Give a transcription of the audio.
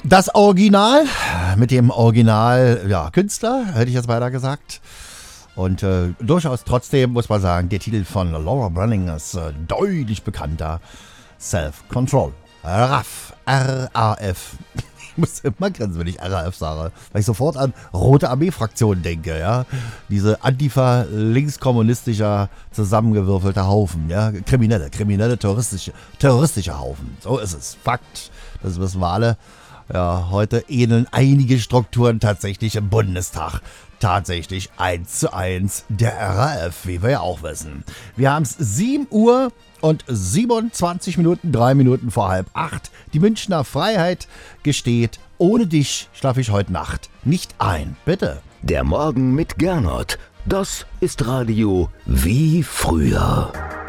Das Original mit dem Original, ja, Künstler, hätte ich jetzt weiter gesagt. Und durchaus trotzdem muss man sagen, der Titel von Laura Branigan ist deutlich bekannter. Self-Control. RAF. R-A-F. Ich muss immer grinsen, wenn ich RAF sage, weil ich sofort an Rote Armee-Fraktion denke, ja. Diese Antifa linkskommunistischer zusammengewürfelter Haufen, ja. Kriminelle, terroristische Haufen. So ist es. Fakt. Das wissen wir alle. Ja, heute ähneln einige Strukturen tatsächlich im Bundestag. Tatsächlich 1:1 der RAF, wie wir ja auch wissen. Wir haben es 7 Uhr und 27 Minuten, 3 Minuten vor 7:30. Die Münchner Freiheit gesteht, ohne dich schlafe ich heute Nacht nicht ein. Bitte. Der Morgen mit Gernot. Das ist Radio wie früher.